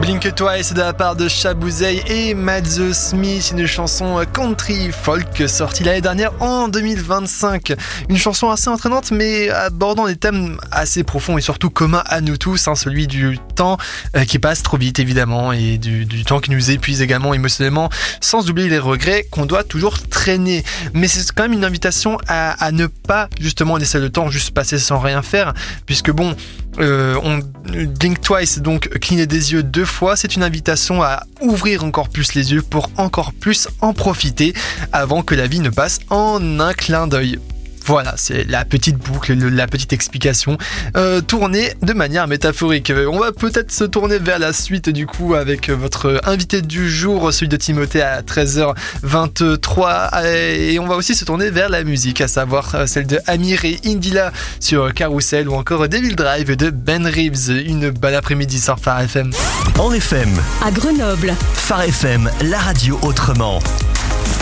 Blink Twice de la part de Shabouzey et Matt The Smith, une chanson country folk sortie l'année dernière en 2025. Une chanson assez entraînante mais abordant des thèmes assez profonds et surtout communs à nous tous, celui du temps qui passe trop vite évidemment et du temps qui nous épuise également émotionnellement, sans oublier les regrets qu'on doit toujours traîner. Mais c'est quand même une invitation à ne pas justement laisser le temps juste passer sans rien faire, puisque bon, on Blink Twice, donc cligner des yeux 2 fois, c'est une invitation à ouvrir encore plus les yeux pour encore plus en profiter avant que la vie ne passe en un clin d'œil. Voilà, c'est la petite boucle, la petite explication tournée de manière métaphorique. On va peut-être se tourner vers la suite du coup avec votre invité du jour, celui de Timothée à 13h23, et on va aussi se tourner vers la musique, à savoir celle de Amir et Indila sur Carousel ou encore Devil Drive de Ben Reeves. Une bonne après-midi sur Phare FM. En FM, à Grenoble, Phare FM, la radio autrement.